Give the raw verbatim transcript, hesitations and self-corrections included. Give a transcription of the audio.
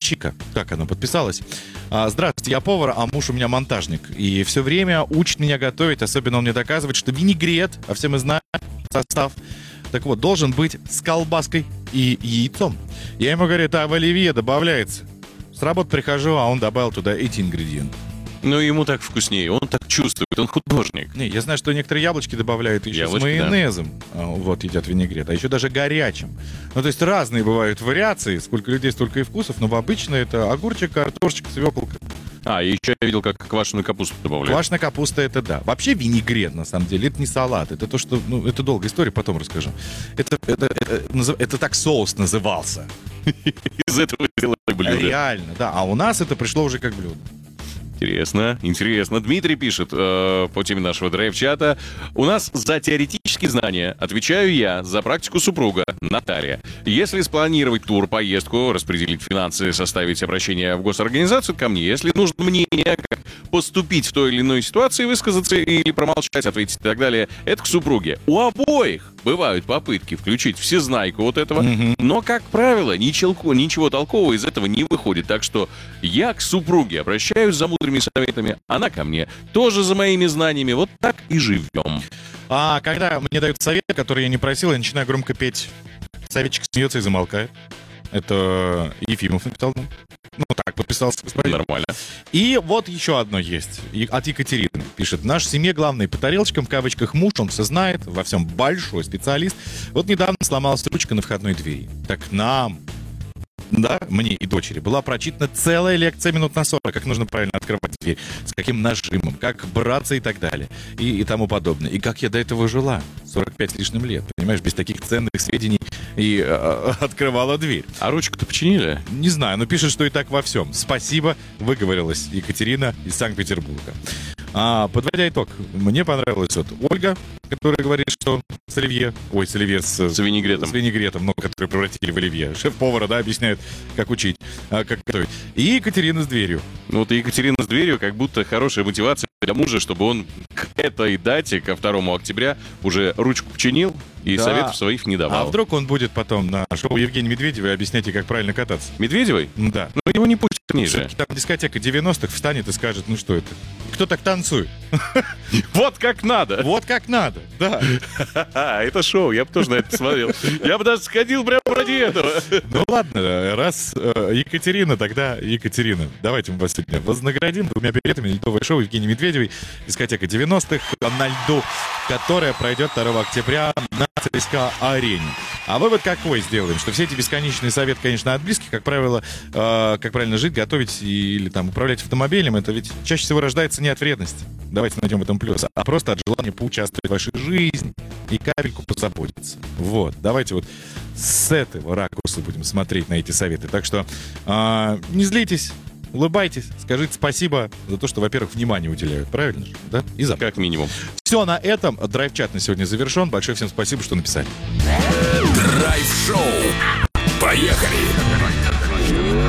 Чика. Как она подписалась? А, здравствуйте, я повар, а муж у меня монтажник. И все время учит меня готовить. Особенно он мне доказывает, что винегрет, а все мы знаем состав, так вот, должен быть с колбаской и яйцом. Я ему говорю, а в оливье добавляется. С работы прихожу, а он добавил туда эти ингредиенты. Ну, ему так вкуснее, он так чувствует, он художник. Не, я знаю, что некоторые яблочки добавляют еще Яблочки, с майонезом. Да. Вот, едят винегрет, а еще даже горячим. Ну, то есть разные бывают вариации, сколько людей, столько и вкусов, но обычно это огурчик, картошечка, свеколка. А, и еще я видел, как квашеную капусту добавляют. Квашеная капуста, это да. Вообще винегрет, на самом деле, это не салат. Это то, что... Ну, это долгая история, потом расскажу. Это, это, это, это, это так соус назывался. Из этого сделали блюдо. Реально, да. А у нас это пришло уже как блюдо. Интересно, интересно. Дмитрий пишет э, по теме нашего драйв-чата. У нас за теоретические знания отвечаю я, за практику супруга Наталья. Если спланировать тур, поездку, распределить финансы, составить обращение в госорганизацию ко мне, если нужно мнение, как поступить в той или иной ситуации, высказаться или промолчать, ответить и так далее, это к супруге. У обоих бывают попытки включить всезнайку вот этого, mm-hmm. но, как правило, ничего, ничего толкового из этого не выходит. Так что я к супруге обращаюсь за мудрыми советами, она ко мне тоже за моими знаниями. Вот так и живем. А когда мне дают совет, который я не просил, я начинаю громко петь. Советчик смеется и замолкает. Это Ефимов написал. Ну, так подписался господин. Нормально. И вот еще одно есть. И от Екатерины. Пишет, в нашей семье главный по тарелочкам, в кавычках, муж, он все знает, во всем большой специалист. Вот недавно сломалась ручка на входной двери. Так нам... Да, мне и дочери была прочитана целая лекция минут на сорок, как нужно правильно открывать дверь, с каким нажимом, как браться и так далее, и, и тому подобное. И как я до этого жила, сорок пять с лишним лет, понимаешь, без таких ценных сведений, и э, открывала дверь. А ручку-то починили? Не знаю, но пишет, что и так во всем. Спасибо, выговорилась Екатерина из Санкт-Петербурга. А, подводя итог, мне понравилась вот Ольга, которая говорит, что с оливье, ой, с оливье с, с винегретом, с винегретом, ну, который превратили в оливье. Шеф-повара, да, объясняет, как учить, а, как готовить. И Екатерина с дверью. Ну, вот и Екатерина с дверью, как будто хорошая мотивация для мужа, чтобы он к этой дате, ко второму октября, уже ручку починил и да. советов своих не давал. А вдруг он будет потом на шоу Евгения Медведева объяснять ей, как правильно кататься? Медведевой? Да. Ну, его не пустят ниже. Там дискотека девяностых встанет и скажет, ну что это? Кто так танцует? Вот как надо. Вот как надо, да. Это шоу, я бы тоже на это смотрел. Я бы даже сходил прямо ради этого. Ну ладно, раз Екатерина, тогда Екатерина. Давайте мы вас сегодня вознаградим двумя билетами на ледовое шоу Евгении Медведевой, дискотека девяностых на льду, которая пройдет второго октября на ЦСКА-арене. А вывод какой сделаем? Что все эти бесконечные советы, конечно, от близких, как правило, э, как правильно жить, готовить или там управлять автомобилем, это ведь чаще всего рождается не от вредности. Давайте найдем в этом плюс, а просто от желания поучаствовать в вашей жизни и капельку позаботиться. Вот, давайте вот с этого ракурса будем смотреть на эти советы. Так что э, не злитесь, улыбайтесь, скажите спасибо за то, что, во-первых, внимание уделяют, правильно же? Да? И за как минимум. Все, на этом драйв-чат на сегодня завершен. Большое всем спасибо, что написали. Драйв-шоу. Поехали!